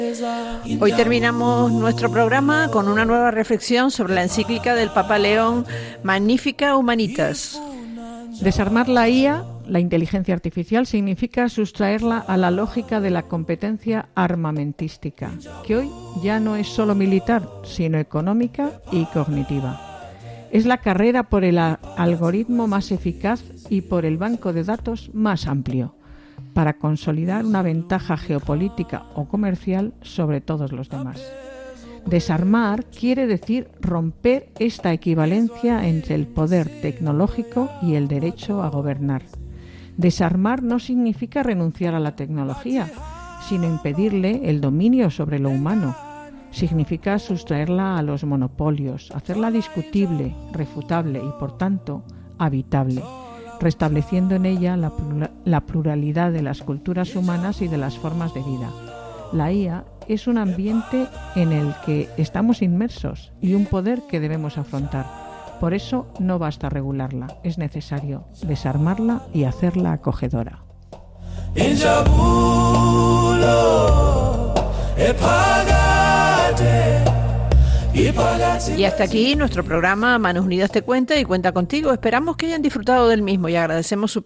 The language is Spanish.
Hoy terminamos nuestro programa con una nueva reflexión sobre la encíclica del Papa León, Magnificat Humanitas. Desarmar la IA, la inteligencia artificial, significa sustraerla a la lógica de la competencia armamentística, que hoy ya no es solo militar, sino económica y cognitiva. Es la carrera por el algoritmo más eficaz y por el banco de datos más amplio, para consolidar una ventaja geopolítica o comercial sobre todos los demás. Desarmar quiere decir romper esta equivalencia entre el poder tecnológico y el derecho a gobernar. Desarmar no significa renunciar a la tecnología, sino impedirle el dominio sobre lo humano. Significa sustraerla a los monopolios, hacerla discutible, refutable y, por tanto, habitable, restableciendo en ella la pluralidad de las culturas humanas y de las formas de vida. La IA es un ambiente en el que estamos inmersos y un poder que debemos afrontar. Por eso no basta regularla, es necesario desarmarla y hacerla acogedora. Y hasta aquí nuestro programa Manos Unidas te cuenta y cuenta contigo. Esperamos que hayan disfrutado del mismo y agradecemos su